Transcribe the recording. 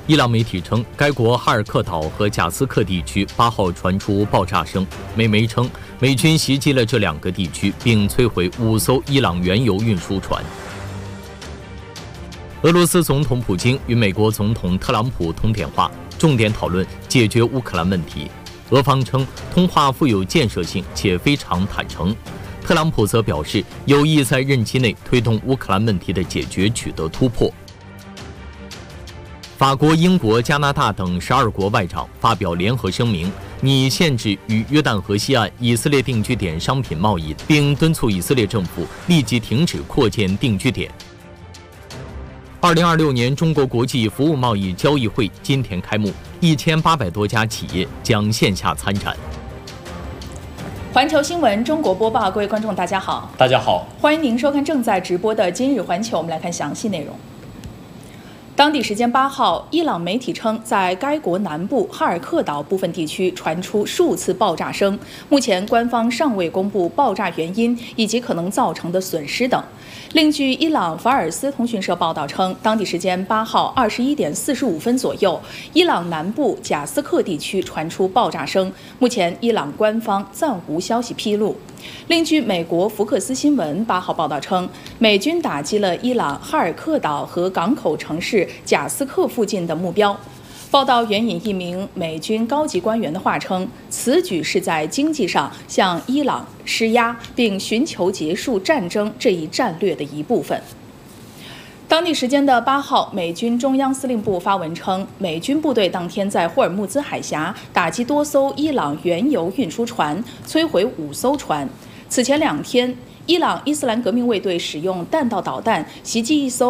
伊朗媒体称，该国哈尔克岛和贾斯克地区8号传出爆炸声。美媒称，美军袭击了这2个地区，并摧毁5艘伊朗原油运输船。俄罗斯总统普京与美国总统特朗普通电话，重点讨论解决乌克兰问题。俄方称，通话富有建设性且非常坦诚。特朗普则表示，有意在任期内推动乌克兰问题的解决取得突破。法国、英国、加拿大等12国外长发表联合声明，拟限制与约旦河西岸以色列定居点商品贸易，并敦促以色列政府立即停止扩建定居点。2026年中国国际服务贸易交易会今天开幕，1800多家企业将线下参展。 环球新闻中国播报，各位观众大家好。 大家好， 欢迎您收看正在直播的今日环球。我们来看详细内容。当地时间8号，伊朗媒体称，在该国南部哈尔克岛部分地区传出数次爆炸声，目前官方尚未公布爆炸原因以及可能造成的损失等。另据伊朗法尔斯通讯社报道称，当地时间8号21点45分左右，伊朗南部贾斯克地区传出爆炸声，目前伊朗官方暂无消息披露。另据美国福克斯新闻8号报道称，美军打击了伊朗哈尔克岛和港口城市贾斯克附近的目标。报道援引一名美军高级官员的话称，此举是在经济上向伊朗施压，并寻求结束战争这一战略的一部分。当地时间的8号，美军中央司令部发文称，美军部队当天在霍尔木兹海峡打击多艘伊朗原油运输船，摧毁5艘船。此前2天，伊朗伊斯兰革命卫队使用弹道导弹袭击一艘